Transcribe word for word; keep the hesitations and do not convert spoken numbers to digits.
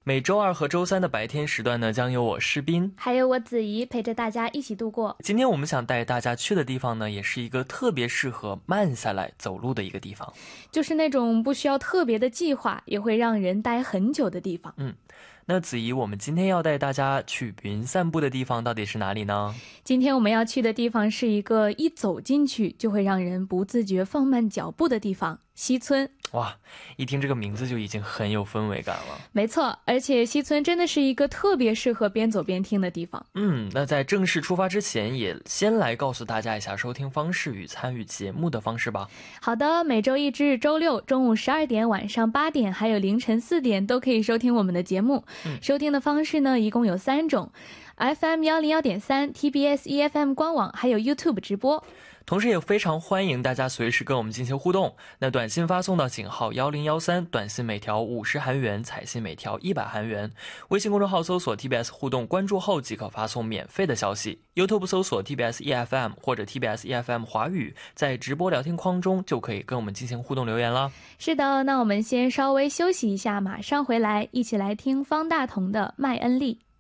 每周二和周三的白天时段呢，将由我诗斌还有我子怡陪着大家一起度过。 今天我们想带大家去的地方呢，也是一个特别适合慢下来走路的一个地方， 就是那种不需要特别的计划也会让人待很久的地方。 嗯，那子怡，我们今天要带大家去云散步的地方到底是哪里呢？ 今天我们要去的地方是一个一走进去就会让人不自觉放慢脚步的地方——西村。 哇，一听这个名字就已经很有氛围感了。 没错，而且西村真的是一个特别适合边走边听的地方。 嗯，那在正式出发之前，也先来告诉大家一下收听方式与参与节目的方式吧。 好的，每周一至日周六中午十二点、晚上八点还有凌晨四点都可以收听我们的节目。 嗯、 收听的方式呢一共有三种， F M 一零一点三 T B S E F M 官网还有 YouTube 直播。 同时也非常欢迎大家随时跟我们进行互动，那短信发送到井号一零一三，短信每条五十韩元，彩信每条一百韩元。微信公众号搜索 T B S 互动，关注后即可发送免费的消息。 YouTube 搜索 T B S E F M 或者 T B S E F M 华语，在直播聊天框中就可以跟我们进行互动留言了。 是的，那我们先稍微休息一下，马上回来一起来听方大同的麦恩利。